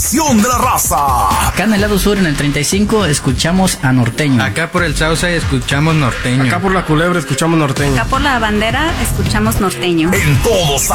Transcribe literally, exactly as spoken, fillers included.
selección de la raza. Acá en el lado sur, en el treinta y cinco, escuchamos a Norteño. Acá por el Sauce escuchamos Norteño. Acá por la Culebra escuchamos Norteño. Acá por la Bandera escuchamos Norteño. En todos